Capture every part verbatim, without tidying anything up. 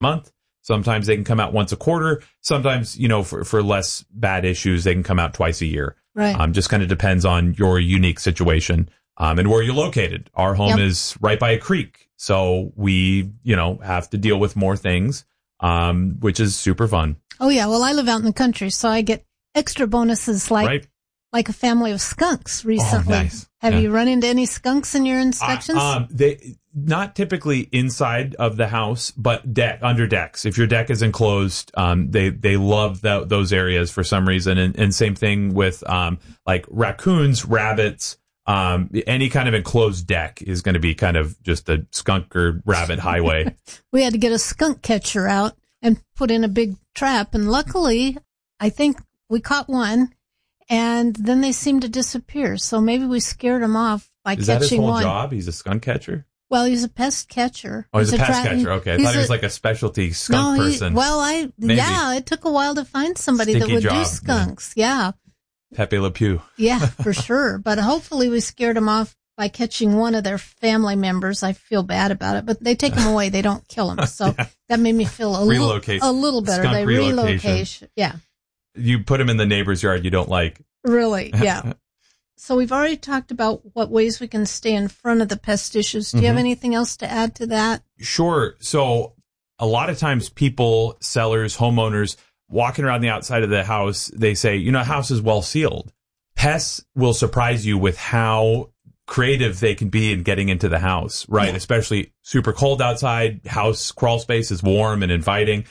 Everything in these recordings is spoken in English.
month. Sometimes they can come out once a quarter. Sometimes, you know, for, for less bad issues, they can come out twice a year. Right. Um, just kind of depends on your unique situation um, and where you're located. Our home Yep. is right by a creek. So we, you know, have to deal with more things, um, which is super fun. Oh, yeah. Well, I live out in the country, so I get extra bonuses like Right? like a family of skunks recently. Oh, nice. Have Yeah. you run into any skunks in your inspections? Uh, um, they not typically inside of the house, but deck under decks. If your deck is enclosed, um, they they love that, those areas for some reason. And, and same thing with um, like raccoons, rabbits. Um, any kind of enclosed deck is going to be kind of just a skunk or rabbit highway. We had to get a skunk catcher out and put in a big trap, and luckily, I think we caught one. And then they seem to disappear. So maybe we scared him off by Is that his catching whole one. job? He's a skunk catcher? Well, he's a pest catcher. Oh, he's, a pest tra- catcher. Okay. I he's thought he was a- like a specialty skunk no, he- person. Well, I Maybe. yeah, it took a while to find somebody Stinky that would job, do skunks. Yeah. Pepe Le Pew. yeah, for sure. But hopefully we scared him off by catching one of their family members. I feel bad about it, but they take him away. They don't kill him. So Yeah. that made me feel a little Relocate. a little better. Skunk They relocation. relocate. Yeah. You put him in the neighbor's yard you don't like. Really, yeah. So we've already talked about what ways we can stay in front of the pest issues. Do you have Mhm. anything else to add to that? Sure. So a lot of times people, sellers, homeowners, walking around the outside of the house, they say, you know, a house is well sealed. Pests will surprise you with how creative they can be in getting into the house, right? Yeah. Especially super cold outside, house crawl space is warm and inviting.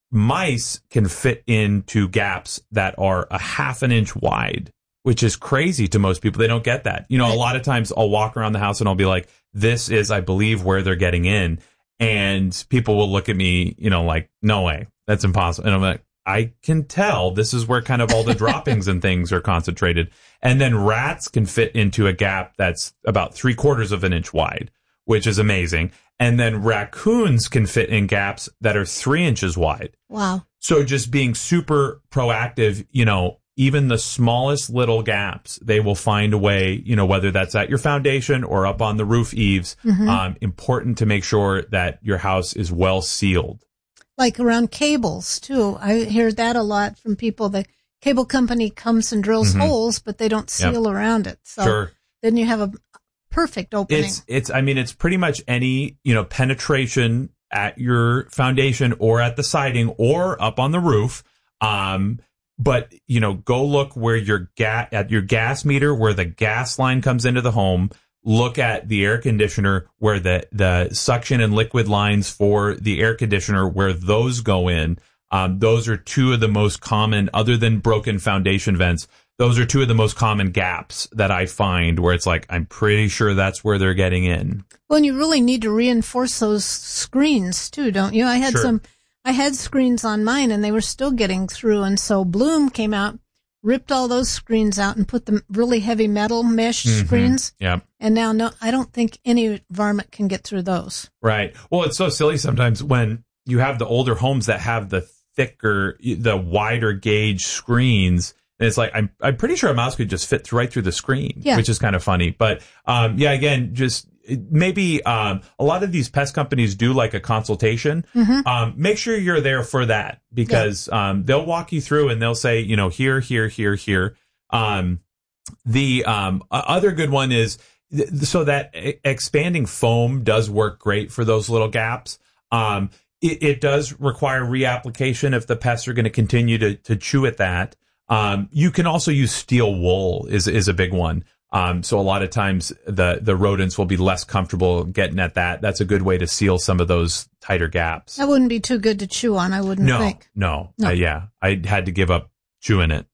Mice can fit into gaps that are a half an inch wide, which is crazy to most people. They don't get that. You know, Right. a lot of times I'll walk around the house and I'll be like, this is, I believe, where they're getting in. And people will look at me, you know, like, no way, that's impossible. And I'm like, I can tell this is where kind of all the droppings and things are concentrated. And then rats can fit into a gap that's about three quarters of an inch wide, which is amazing. And then raccoons can fit in gaps that are three inches wide. Wow. So just being super proactive, you know, even the smallest little gaps, they will find a way, you know, whether that's at your foundation or up on the roof eaves, Mhm. um, important to make sure that your house is well sealed. Like around cables too. I hear that a lot from people. The cable company comes and drills Mhm. holes, but they don't Yep. seal around it. So Sure. then you have a perfect opening. It's, it's, I mean, it's pretty much any, you know, penetration at your foundation or at the siding or up on the roof. Um, but, you know, go look where your gas, at your gas meter, where the gas line comes into the home. Look at the air conditioner where the, the suction and liquid lines for the air conditioner, where those go in. Um, those are two of the most common, other than broken foundation vents. Those are two of the most common gaps that I find where it's like, I'm pretty sure that's where they're getting in. Well, and you really need to reinforce those screens too, don't you? I had Sure. some, I had screens on mine and they were still getting through. And so Bloom came out, ripped all those screens out and put the really heavy metal mesh Mhm. screens. Yeah. And now, no, I don't think any varmint can get through those. Right. Well, it's so silly sometimes when you have the older homes that have the thicker, the wider gauge screens. And it's like, I'm, I'm pretty sure a mouse could just fit through, right through the screen, Yeah. which is kind of funny. But, um, yeah, again, just maybe, um, a lot of these pest companies do like a consultation. Mhm. Um, make sure you're there for that because, um, they'll walk you through and they'll say, you know, here, here, here, here. Um, the, um, other good one is, so that expanding foam does work great for those little gaps. Um, it, it does require reapplication if the pests are going to continue to, to chew at that. Um, you can also use steel wool is, is a big one. Um, so a lot of times the, the rodents will be less comfortable getting at that. That's a good way to seal some of those tighter gaps. That wouldn't be too good to chew on, I wouldn't No, think. no, No. Uh, yeah. I had to give up chewing it.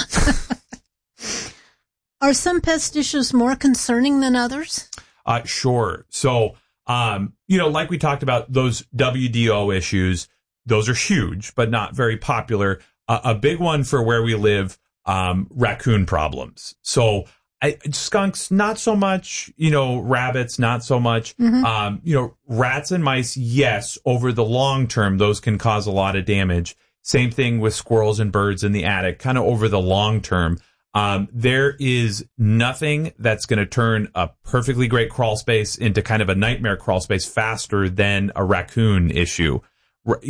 Are some pest issues more concerning than others? Uh, sure. So, um, you know, like we talked about those W D O issues, those are huge, but not very popular. Uh, a big one for where we live, um, raccoon problems. So I, skunks, not so much, you know, rabbits, not so much, Mhm. um, you know, rats and mice. Yes. Over the long term, those can cause a lot of damage. Same thing with squirrels and birds in the attic, kind of over the long term. Um, there is nothing that's going to turn a perfectly great crawl space into kind of a nightmare crawl space faster than a raccoon issue.